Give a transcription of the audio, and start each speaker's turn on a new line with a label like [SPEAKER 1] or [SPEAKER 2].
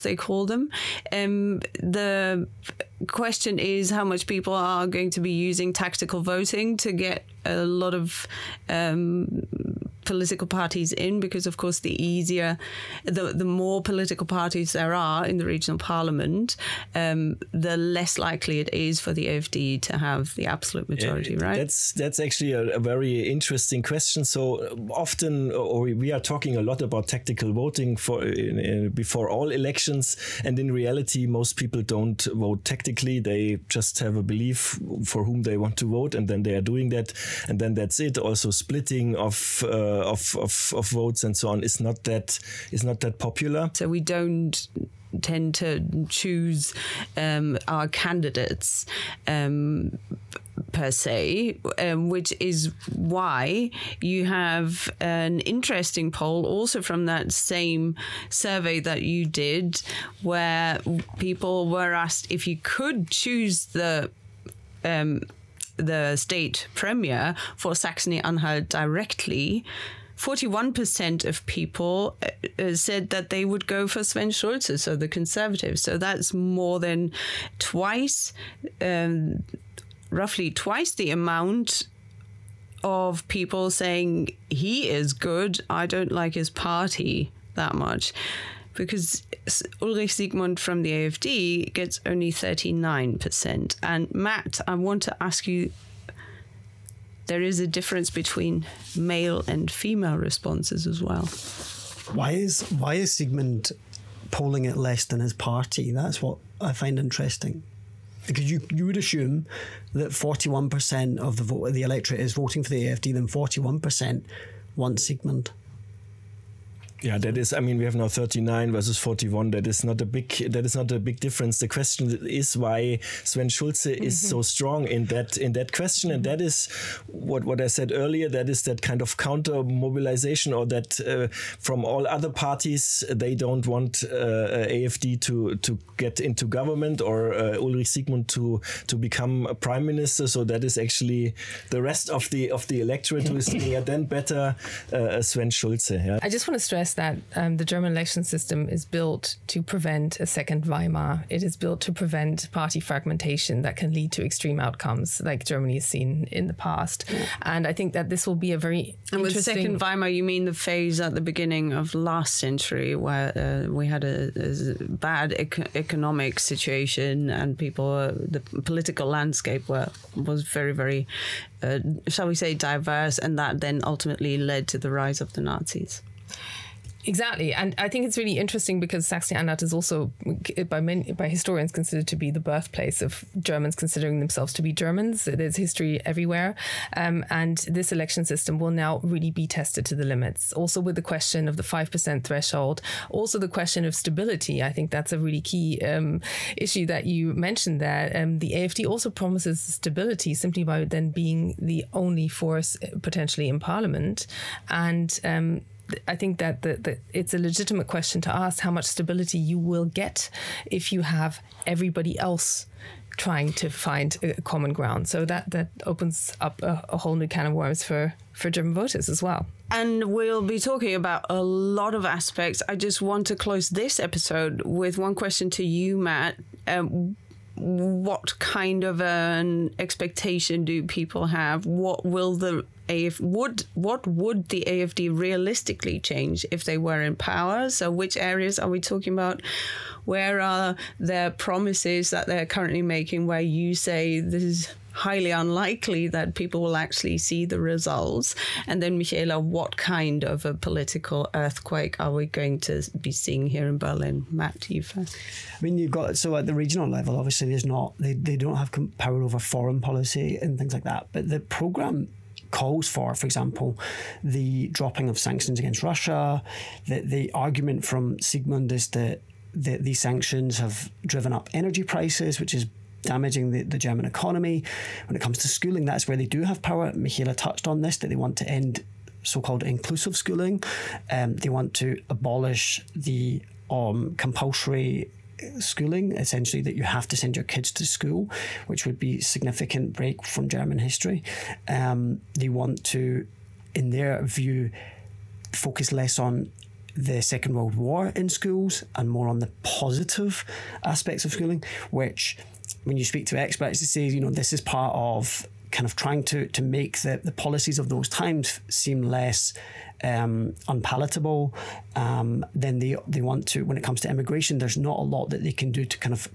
[SPEAKER 1] they call them. The question is how much people are going to be using tactical voting to get a lot of political parties in, because of course the more political parties there are in the regional parliament, the less likely it is for the AfD to have the absolute majority, right?
[SPEAKER 2] That's actually a very interesting question. So often, or we are talking a lot about tactical voting before all elections, and in reality most people don't vote tactically. They just have a belief for whom they want to vote, and then they are doing that, and then that's it. Also splitting of votes and so on is not that popular.
[SPEAKER 1] So we don't tend to choose our candidates per se, which is why you have an interesting poll also from that same survey that you did, where people were asked if you could choose the state premier for Saxony-Anhalt directly. 41% of people said that they would go for Sven Schulze, so the Conservatives. So that's more than twice, roughly twice the amount of people saying he is good. I don't like his party that much. Because Ulrich Siegmund from the AfD gets only 39%. And Matt, I want to ask you, there is a difference between male and female responses as well.
[SPEAKER 3] Why is Siegmund polling it less than his party? That's what I find interesting. Because you would assume that 41% of the electorate is voting for the AfD, then 41% want Siegmund.
[SPEAKER 2] Yeah, that is. I mean, we have now 39 versus 41. That is not a big difference. The question is why Sven Schulze is so strong in that question, and that is what I said earlier. That is that kind of counter mobilization, or that from all other parties they don't want AfD to get into government, or Ulrich Siegmund to become a prime minister. So that is actually the rest of the electorate who is saying, yeah, then better Sven Schulze. Yeah?
[SPEAKER 4] I just want to stress that the German election system is built to prevent a second Weimar. It is built to prevent party fragmentation that can lead to extreme outcomes like Germany has seen in the past. And I think that this will be a very
[SPEAKER 1] And with
[SPEAKER 4] interesting...
[SPEAKER 1] second Weimar, you mean the phase at the beginning of last century where we had a bad economic situation, and the political landscape was very, very, shall we say, diverse, and that then ultimately led to the rise of the Nazis.
[SPEAKER 4] Exactly. And I think it's really interesting because Saxony-Anhalt is also by historians considered to be the birthplace of Germans considering themselves to be Germans. There's history everywhere. And this election system will now really be tested to the limits. Also with the question of the 5% threshold, also the question of stability. I think that's a really key issue that you mentioned there. The AfD also promises stability simply by then being the only force potentially in parliament. And I think that it's a legitimate question to ask how much stability you will get if you have everybody else trying to find a common ground. So that opens up a whole new can of worms for German voters as well.
[SPEAKER 1] And we'll be talking about a lot of aspects. I just want to close this episode with one question to you, Matt. What kind of an expectation do people have? What will what would the AfD realistically change if they were in power? So which areas are we talking about? Where are their promises that they're currently making where you say this is highly unlikely that people will actually see the results? And then, Michaela, what kind of a political earthquake are we going to be seeing here in Berlin? Matt, you first.
[SPEAKER 3] I mean, you've got, so at the regional level, obviously they don't have power over foreign policy and things like that. But the programme calls for example, the dropping of sanctions against Russia. The argument from Siegmund is that these sanctions have driven up energy prices, which is damaging the German economy. When it comes to schooling, that's where they do have power. Michaela touched on this, that they want to end so-called inclusive schooling. They want to abolish the compulsory schooling, essentially that you have to send your kids to school, which would be a significant break from German history. They want to, in their view, focus less on the Second World War in schools and more on the positive aspects of schooling, which when you speak to experts, they say, this is part of kind of trying to make the policies of those times seem less unpalatable. Then they want to, when it comes to immigration, there's not a lot that they can do to kind of